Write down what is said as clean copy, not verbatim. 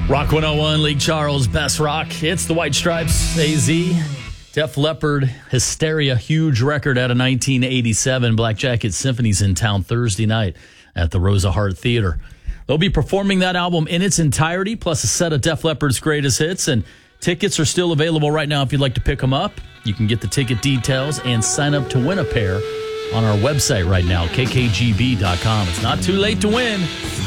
Rock 101, Lake Charles, Best Rock. It's the White Stripes, AZ. Def Leppard, Hysteria, huge record out of 1987. Black Jacket Symphony's in town Thursday night at the Rosa Hart Theater. They'll be performing that album in its entirety, plus a set of Def Leppard's greatest hits, and tickets are still available right now if you'd like to pick them up. You can get the ticket details and sign up to win a pair on our website right now, kkgb.com. It's not too late to win.